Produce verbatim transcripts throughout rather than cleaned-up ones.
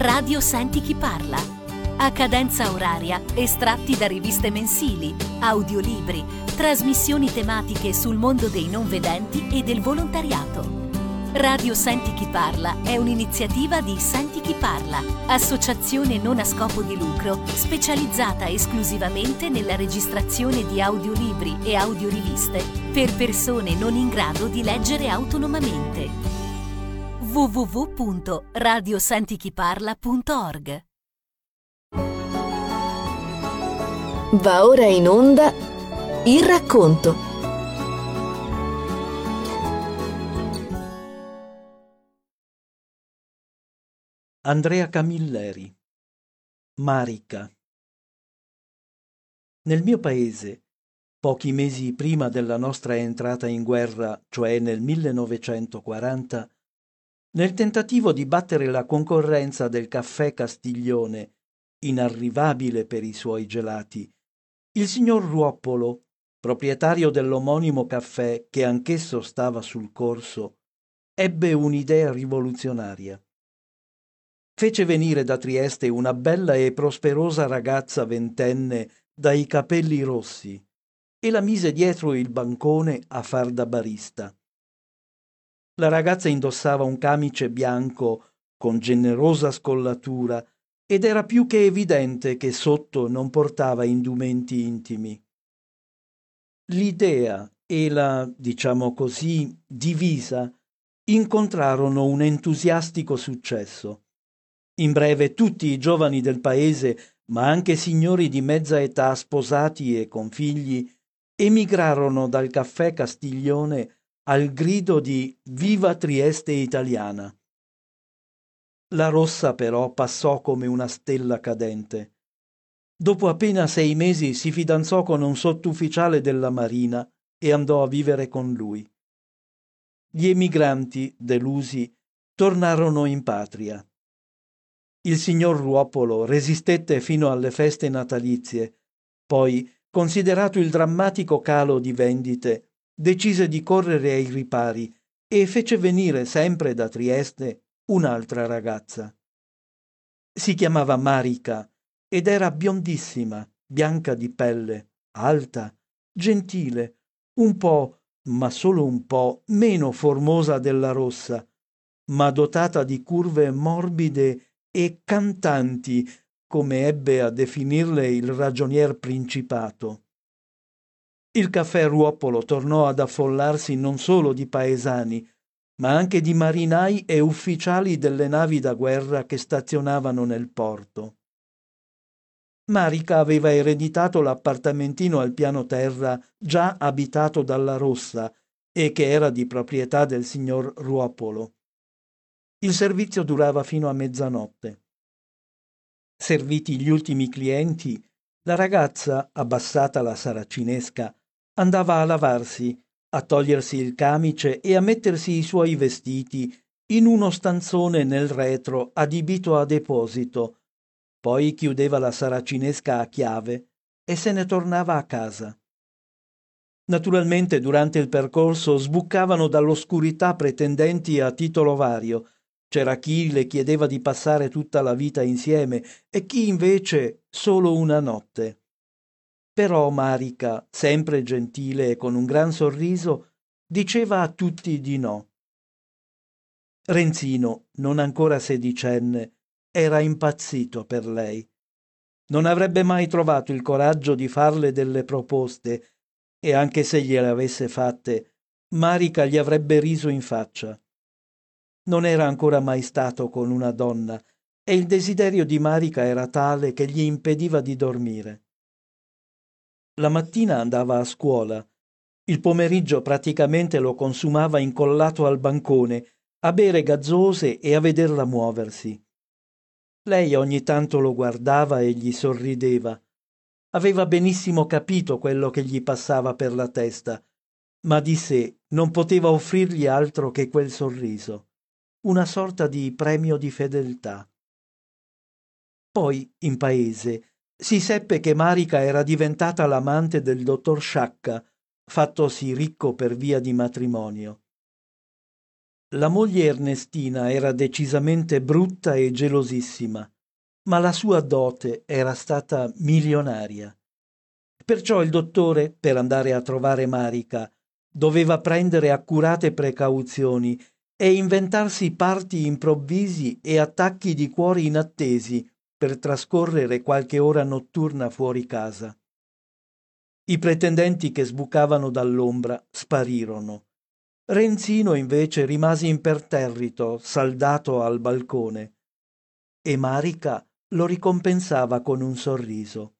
Radio Senti chi parla. A cadenza oraria, estratti da riviste mensili, audiolibri, trasmissioni tematiche sul mondo dei non vedenti e del volontariato. Radio Senti chi parla è un'iniziativa di Senti chi parla, associazione non a scopo di lucro specializzata esclusivamente nella registrazione di audiolibri e audioriviste per persone non in grado di leggere autonomamente. w w w punto radio senti chi parla punto org. Va ora in onda il racconto. Andrea Camilleri. Marica. Nel mio paese, pochi mesi prima della nostra entrata in guerra, cioè nel millenovecentoquaranta, nel tentativo di battere la concorrenza del caffè Castiglione, inarrivabile per i suoi gelati, il signor Ruoppolo, proprietario dell'omonimo caffè che anch'esso stava sul corso, ebbe un'idea rivoluzionaria. Fece venire da Trieste una bella e prosperosa ragazza ventenne dai capelli rossi e la mise dietro il bancone a far da barista. La ragazza indossava un camice bianco con generosa scollatura ed era più che evidente che sotto non portava indumenti intimi. L'idea e la, diciamo così, divisa incontrarono un entusiastico successo. In breve tutti i giovani del paese, ma anche signori di mezza età sposati e con figli, emigrarono dal caffè Castiglione al grido di «Viva Trieste italiana!». La rossa però passò come una stella cadente. Dopo appena sei mesi si fidanzò con un sottufficiale della Marina e andò a vivere con lui. Gli emigranti, delusi, tornarono in patria. Il signor Ruoppolo resistette fino alle feste natalizie, poi, considerato il drammatico calo di vendite, decise di correre ai ripari e fece venire sempre da Trieste un'altra ragazza. Si chiamava Marica ed era biondissima, bianca di pelle, alta, gentile, un po', ma solo un po', meno formosa della rossa, ma dotata di curve morbide e cantanti, come ebbe a definirle il ragionier Principato. Il caffè Ruoppolo tornò ad affollarsi non solo di paesani, ma anche di marinai e ufficiali delle navi da guerra che stazionavano nel porto. Marica aveva ereditato l'appartamentino al piano terra già abitato dalla Rossa e che era di proprietà del signor Ruoppolo. Il servizio durava fino a mezzanotte. Serviti gli ultimi clienti, la ragazza, abbassata la saracinesca, andava a lavarsi, a togliersi il camice e a mettersi i suoi vestiti in uno stanzone nel retro adibito a deposito, poi chiudeva la saracinesca a chiave e se ne tornava a casa. Naturalmente durante il percorso sbuccavano dall'oscurità pretendenti a titolo vario. C'era chi le chiedeva di passare tutta la vita insieme e chi invece solo una notte. Però Marica, sempre gentile e con un gran sorriso, diceva a tutti di no. Renzino, non ancora sedicenne, era impazzito per lei. Non avrebbe mai trovato il coraggio di farle delle proposte e anche se gliele avesse fatte, Marica gli avrebbe riso in faccia. Non era ancora mai stato con una donna e il desiderio di Marica era tale che gli impediva di dormire. La mattina andava a scuola, il pomeriggio praticamente lo consumava incollato al bancone, a bere gazzose e a vederla muoversi. Lei ogni tanto lo guardava e gli sorrideva. Aveva benissimo capito quello che gli passava per la testa, ma di sé non poteva offrirgli altro che quel sorriso, una sorta di premio di fedeltà. Poi, in paese, si seppe che Marica era diventata l'amante del dottor Sciacca, fattosi ricco per via di matrimonio. La moglie Ernestina era decisamente brutta e gelosissima, ma la sua dote era stata milionaria. Perciò il dottore, per andare a trovare Marica, doveva prendere accurate precauzioni e inventarsi parti improvvisi e attacchi di cuori inattesi per trascorrere qualche ora notturna fuori casa. I pretendenti che sbucavano dall'ombra sparirono. Renzino invece rimase imperterrito, saldato al balcone, e Marica lo ricompensava con un sorriso.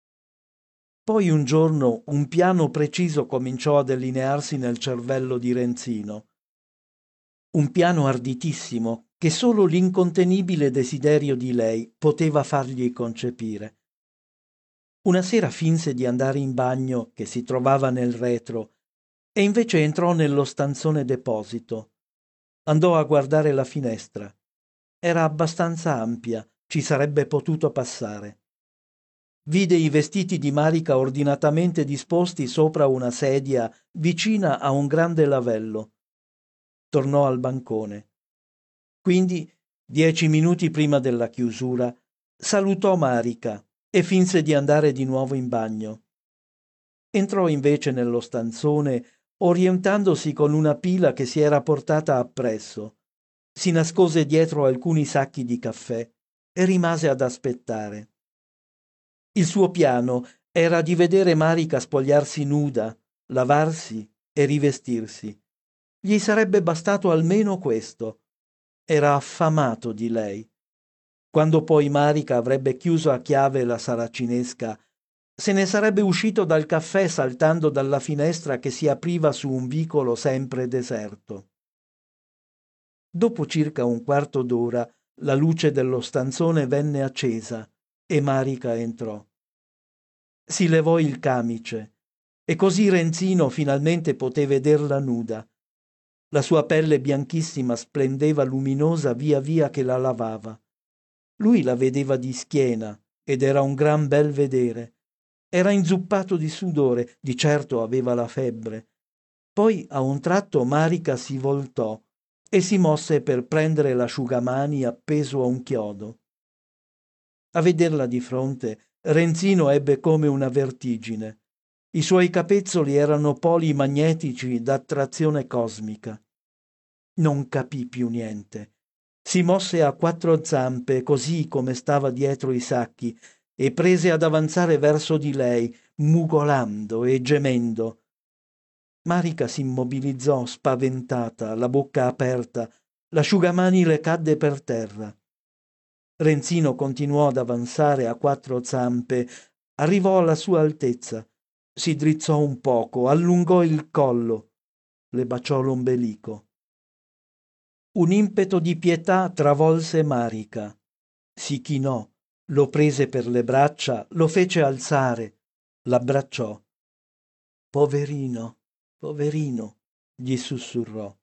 Poi un giorno un piano preciso cominciò a delinearsi nel cervello di Renzino. Un piano arditissimo che solo l'incontenibile desiderio di lei poteva fargli concepire. Una sera finse di andare in bagno, che si trovava nel retro, e invece entrò nello stanzone deposito. Andò a guardare la finestra. Era abbastanza ampia, ci sarebbe potuto passare. Vide i vestiti di Marica ordinatamente disposti sopra una sedia vicina a un grande lavello. Tornò al bancone. Quindi, dieci minuti prima della chiusura, salutò Marica e finse di andare di nuovo in bagno. Entrò invece nello stanzone orientandosi con una pila che si era portata appresso. Si nascose dietro alcuni sacchi di caffè e rimase ad aspettare. Il suo piano era di vedere Marica spogliarsi nuda, lavarsi e rivestirsi. Gli sarebbe bastato almeno questo. Era affamato di lei. Quando poi Marica avrebbe chiuso a chiave la saracinesca, se ne sarebbe uscito dal caffè saltando dalla finestra che si apriva su un vicolo sempre deserto. Dopo circa un quarto d'ora la luce dello stanzone venne accesa e Marica entrò. Si levò il camice e così Renzino finalmente poté vederla nuda. La sua pelle bianchissima splendeva luminosa via via che la lavava. Lui la vedeva di schiena ed era un gran bel vedere. Era inzuppato di sudore, di certo aveva la febbre. Poi a un tratto Marica si voltò e si mosse per prendere l'asciugamani appeso a un chiodo. A vederla di fronte, Renzino ebbe come una vertigine. I suoi capezzoli erano poli magnetici d'attrazione cosmica. Non capì più niente. Si mosse a quattro zampe, così come stava dietro i sacchi, e prese ad avanzare verso di lei, mugolando e gemendo. Marica si immobilizzò spaventata, la bocca aperta, l'asciugamani le cadde per terra. Renzino continuò ad avanzare a quattro zampe, arrivò alla sua altezza, si drizzò un poco, allungò il collo, le baciò l'ombelico. Un impeto di pietà travolse Marica. Si chinò, lo prese per le braccia, lo fece alzare, l'abbracciò. Poverino, poverino, gli sussurrò.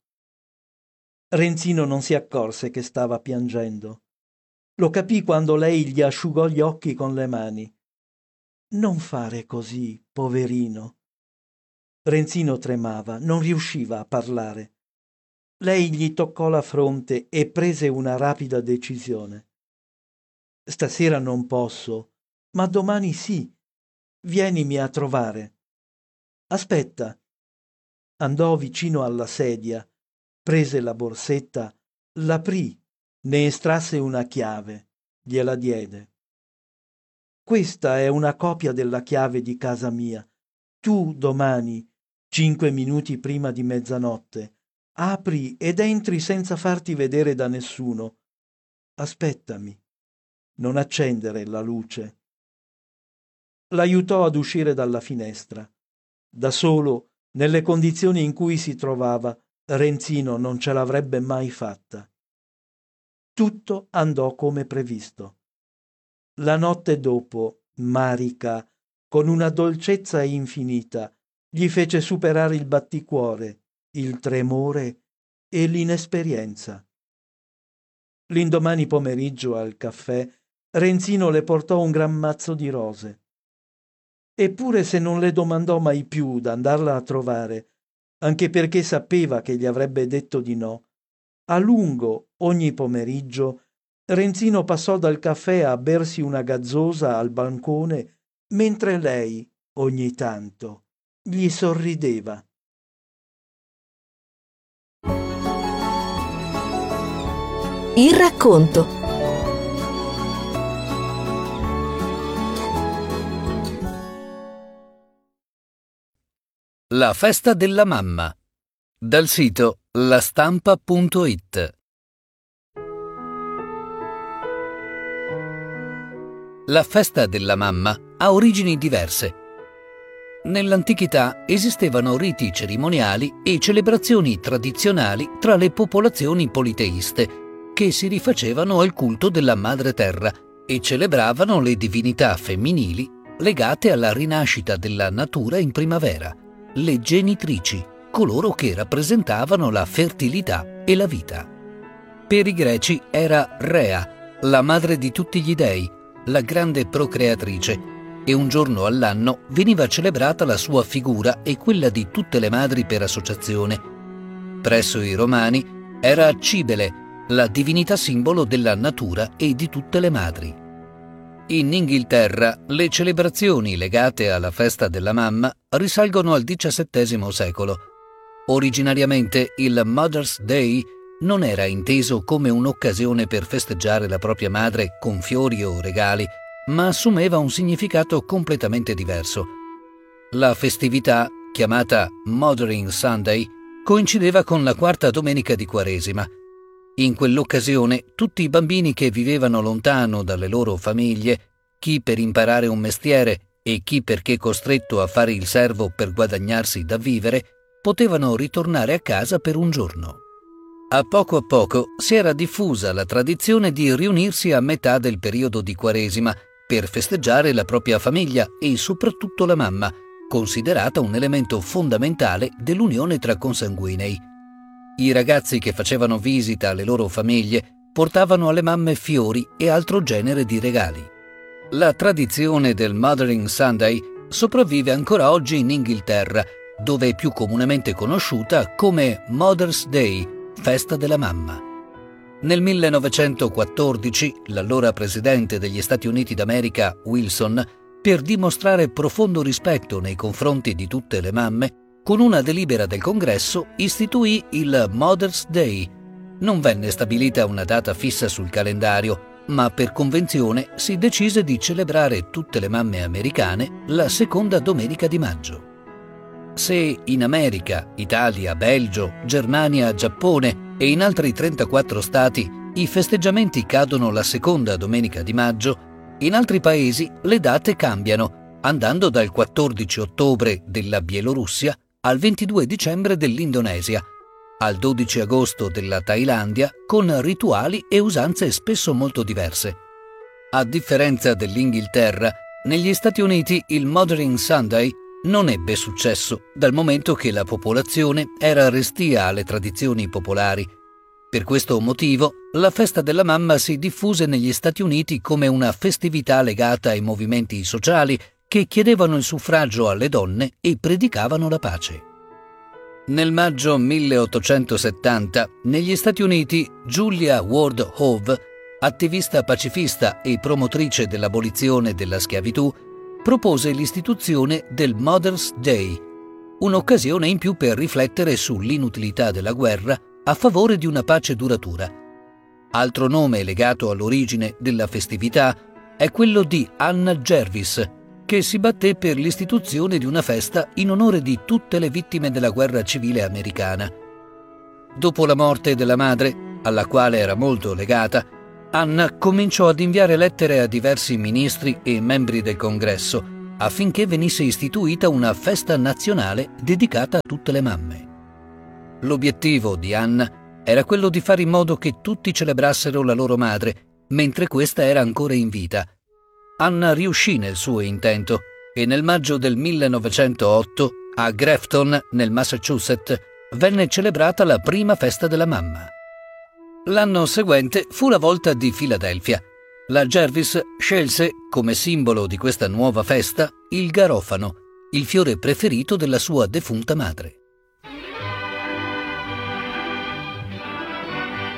Renzino non si accorse che stava piangendo. Lo capì quando lei gli asciugò gli occhi con le mani. Non fare così, poverino. Renzino tremava, non riusciva a parlare. Lei gli toccò la fronte e prese una rapida decisione. Stasera non posso, ma domani sì. Vienimi a trovare. Aspetta. Andò vicino alla sedia, prese la borsetta, l'aprì, ne estrasse una chiave, gliela diede. Questa è una copia della chiave di casa mia. Tu domani, cinque minuti prima di mezzanotte, apri ed entri senza farti vedere da nessuno. Aspettami. Non accendere la luce. L'aiutò ad uscire dalla finestra. Da solo, nelle condizioni in cui si trovava, Renzino non ce l'avrebbe mai fatta. Tutto andò come previsto. La notte dopo, Marica, con una dolcezza infinita, gli fece superare il batticuore, il tremore e l'inesperienza. L'indomani pomeriggio al caffè, Renzino le portò un gran mazzo di rose. Eppure se non le domandò mai più d'andarla a trovare, anche perché sapeva che gli avrebbe detto di no, A lungo, ogni pomeriggio, Renzino passò dal caffè a bersi una gazzosa al bancone, mentre lei, ogni tanto, gli sorrideva. Il racconto. La festa della mamma, dal sito la stampa punto it. La festa della mamma ha origini diverse. Nell'antichità esistevano riti cerimoniali e celebrazioni tradizionali tra le popolazioni politeiste che si rifacevano al culto della madre terra e celebravano le divinità femminili legate alla rinascita della natura in primavera, le genitrici, coloro che rappresentavano la fertilità e la vita. Per i greci era Rea, la madre di tutti gli dei, la grande procreatrice, e un giorno all'anno veniva celebrata la sua figura e quella di tutte le madri per associazione. Presso i Romani era Cibele, la divinità simbolo della natura e di tutte le madri. In Inghilterra le celebrazioni legate alla festa della mamma risalgono al diciassettesimo secolo. Originariamente il Mother's Day non era inteso come un'occasione per festeggiare la propria madre con fiori o regali, ma assumeva un significato completamente diverso. La festività, chiamata Mothering Sunday, coincideva con la quarta domenica di Quaresima. In quell'occasione tutti i bambini che vivevano lontano dalle loro famiglie, chi per imparare un mestiere e chi perché costretto a fare il servo per guadagnarsi da vivere, potevano ritornare a casa per un giorno. A poco a poco si era diffusa la tradizione di riunirsi a metà del periodo di Quaresima per festeggiare la propria famiglia e soprattutto la mamma, considerata un elemento fondamentale dell'unione tra consanguinei. I ragazzi che facevano visita alle loro famiglie portavano alle mamme fiori e altro genere di regali. La tradizione del Mothering Sunday sopravvive ancora oggi in Inghilterra, dove è più comunemente conosciuta come Mother's Day, festa della mamma. Nel millenovecentoquattordici, l'allora presidente degli Stati Uniti d'America, Wilson, per dimostrare profondo rispetto nei confronti di tutte le mamme, con una delibera del Congresso istituì il Mother's Day. Non venne stabilita una data fissa sul calendario, ma per convenzione si decise di celebrare tutte le mamme americane la seconda domenica di maggio. Se in America, Italia, Belgio, Germania, Giappone e in altri trentaquattro stati i festeggiamenti cadono la seconda domenica di maggio, in altri paesi le date cambiano, andando dal quattordici ottobre della Bielorussia al ventidue dicembre dell'Indonesia, al dodici agosto della Thailandia, con rituali e usanze spesso molto diverse. A differenza dell'Inghilterra, negli Stati Uniti il Mothering Sunday non ebbe successo, dal momento che la popolazione era restia alle tradizioni popolari. Per questo motivo, la festa della mamma si diffuse negli Stati Uniti come una festività legata ai movimenti sociali che chiedevano il suffragio alle donne e predicavano la pace. Nel maggio milleottocentosettanta, negli Stati Uniti, Julia Ward Howe, attivista pacifista e promotrice dell'abolizione della schiavitù, propose l'istituzione del Mother's Day, un'occasione in più per riflettere sull'inutilità della guerra a favore di una pace duratura. Altro nome legato all'origine della festività è quello di Anna Jervis, che si batté per l'istituzione di una festa in onore di tutte le vittime della guerra civile americana. Dopo la morte della madre, alla quale era molto legata, Anna cominciò ad inviare lettere a diversi ministri e membri del Congresso affinché venisse istituita una festa nazionale dedicata a tutte le mamme. L'obiettivo di Anna era quello di fare in modo che tutti celebrassero la loro madre, mentre questa era ancora in vita. Anna riuscì nel suo intento e nel maggio del millenovecentootto, a Grafton, nel Massachusetts, venne celebrata la prima festa della mamma. L'anno seguente fu la volta di Filadelfia. La Jervis scelse come simbolo di questa nuova festa il garofano, il fiore preferito della sua defunta madre.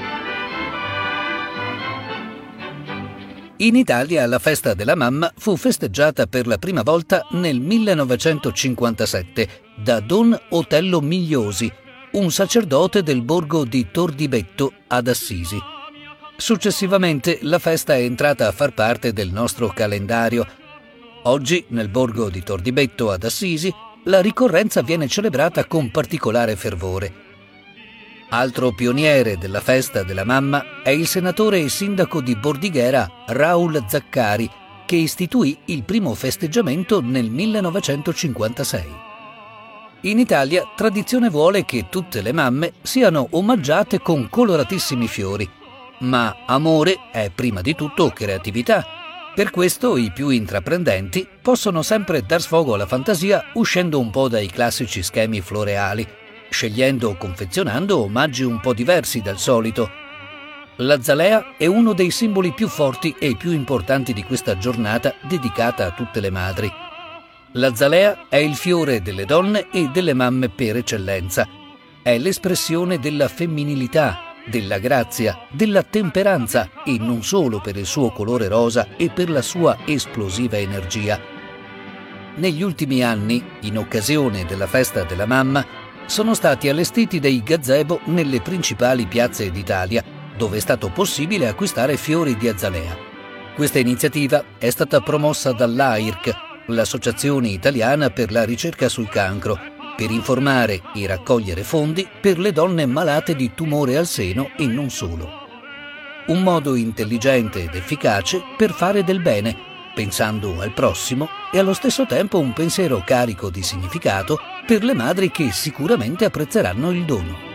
In Italia la festa della mamma fu festeggiata per la prima volta nel millenovecentocinquantasette da Don Otello Migliosi, un sacerdote del borgo di Tordibetto ad Assisi. Successivamente la festa è entrata a far parte del nostro calendario. Oggi, nel borgo di Tordibetto ad Assisi, la ricorrenza viene celebrata con particolare fervore. Altro pioniere della festa della mamma è il senatore e sindaco di Bordighera Raul Zaccari, che istituì il primo festeggiamento nel millenovecentocinquantasei. In Italia tradizione vuole che tutte le mamme siano omaggiate con coloratissimi fiori, ma amore è prima di tutto creatività. Per questo i più intraprendenti possono sempre dar sfogo alla fantasia uscendo un po' dai classici schemi floreali, scegliendo o confezionando omaggi un po' diversi dal solito. L'azalea è uno dei simboli più forti e più importanti di questa giornata dedicata a tutte le madri. L'azalea è il fiore delle donne e delle mamme per eccellenza. È l'espressione della femminilità, della grazia, della temperanza e non solo per il suo colore rosa e per la sua esplosiva energia. Negli ultimi anni, in occasione della festa della mamma, sono stati allestiti dei gazebo nelle principali piazze d'Italia, dove è stato possibile acquistare fiori di azalea. Questa iniziativa è stata promossa dall'A I R C, l'Associazione Italiana per la Ricerca sul Cancro, per informare e raccogliere fondi per le donne malate di tumore al seno e non solo. Un modo intelligente ed efficace per fare del bene, pensando al prossimo e allo stesso tempo un pensiero carico di significato per le madri che sicuramente apprezzeranno il dono.